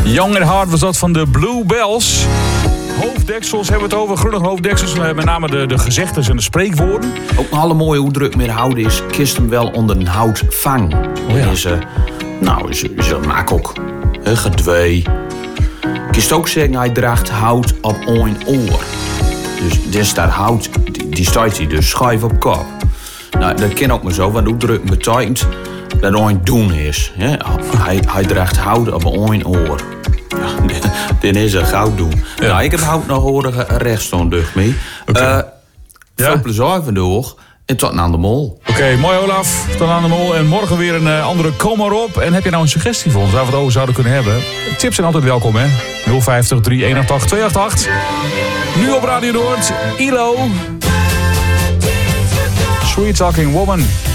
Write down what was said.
Young at Heart was dat van de Bluebells. Hoofddeksels hebben we het over, groene hoofddeksels. Met name de gezegdes en de spreekwoorden. Ook een hele mooie hoe druk meer houden is. Kist hem wel onder een hout vang. Oh ja. Is een makok. Gedwee. Kist ook zeggen, hij draagt hout op één oor. Dus dit staat hout, die staat hij dus schijf op kop. Nou, dat ken ook maar zo, want hoe druk betekent dat één doen is. Ja, hij draagt hout op één oor. Ja, dit is een goud doen. Ja. Nou, ik heb hout nog horen rechts staan durch mee. Okay. Veel plezier vandaag en tot aan de mol. Oké, mooi Olaf, tot aan de mol. En morgen weer een andere kom maar op. En heb je nou een suggestie voor ons waar we het over zouden kunnen hebben? Tips zijn altijd welkom, hè? 050 3188 288. Nu op Radio Noord, ILO. Sweet Talking Woman.